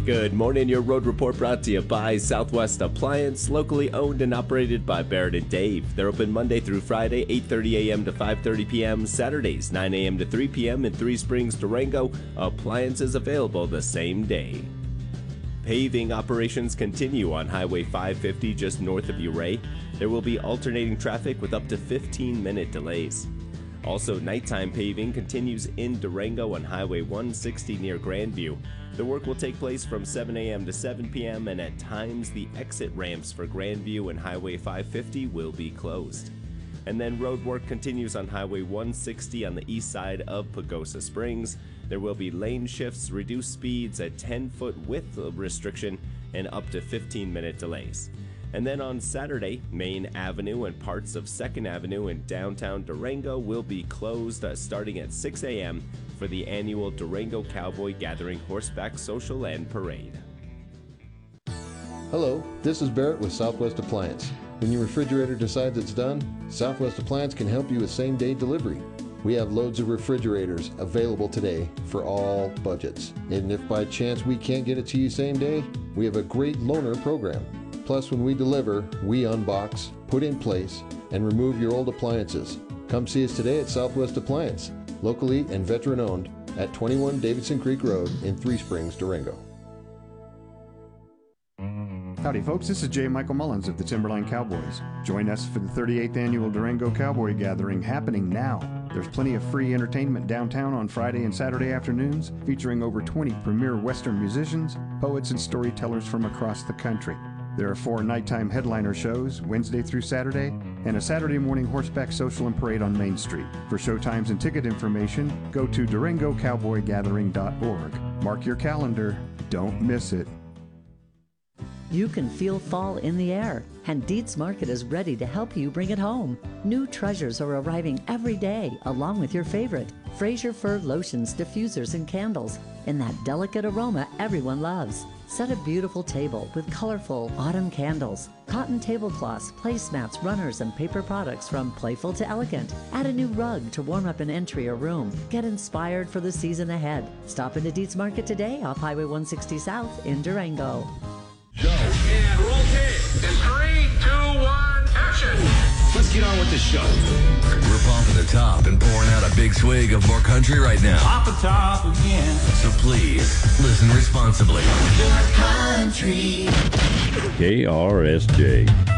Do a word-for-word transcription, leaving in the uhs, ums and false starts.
Good morning, your road report brought to you by Southwest Appliance, locally owned and operated by Barrett and Dave. They're open Monday through Friday, eight thirty a.m. to five thirty p.m., Saturdays, nine a.m. to three p.m. in Three Springs, Durango. Appliances available the same day. Paving operations continue on Highway five fifty just north of Ouray. There will be alternating traffic with up to fifteen minute delays. Also, nighttime paving continues in Durango on Highway one sixty near Grandview. The work will take place from seven a.m. to seven p.m. and at times the exit ramps for Grandview and Highway five fifty will be closed. And then road work continues on Highway one sixty on the east side of Pagosa Springs. There will be lane shifts, reduced speeds, a ten foot width restriction, and up to fifteen minute delays. And then on Saturday, Main Avenue and parts of second Avenue in downtown Durango will be closed uh, starting at six a.m. for the annual Durango Cowboy Gathering Horseback Social and Parade. Hello, this is Barrett with Southwest Appliance. When your refrigerator decides it's done, Southwest Appliance can help you with same-day delivery. We have loads of refrigerators available today for all budgets. And if by chance we can't get it to you same day, we have a great loaner program. Plus, when we deliver, we unbox, put in place, and remove your old appliances. Come see us today at Southwest Appliance, locally and veteran-owned, at twenty-one Davidson Creek Road in Three Springs, Durango. Howdy folks, this is J. Michael Mullins of the Timberline Cowboys. Join us for the thirty-eighth Annual Durango Cowboy Gathering happening now. There's plenty of free entertainment downtown on Friday and Saturday afternoons, featuring over twenty premier Western musicians, poets, and storytellers from across the country. There are four nighttime headliner shows, Wednesday through Saturday, and a Saturday morning horseback social and parade on Main Street. For showtimes and ticket information, go to durango cowboy gathering dot org. Mark your calendar. Don't miss it. You can feel fall in the air, and Dietz Market is ready to help you bring it home. New treasures are arriving every day, along with your favorite Fraser Fir lotions, diffusers, and candles in that delicate aroma everyone loves. Set a beautiful table with colorful autumn candles, cotton tablecloths, placemats, runners, and paper products from playful to elegant. Add a new rug to warm up an entry or room. Get inspired for the season ahead. Stop into Dietz Market today off Highway one sixty South in Durango. Go. And roll tape. In three, two, one, action. Let's get on with the show. We're pumping the top and pouring out a big swig of more country right now. Pop the top again. So please, listen responsibly. Your country. K R S J.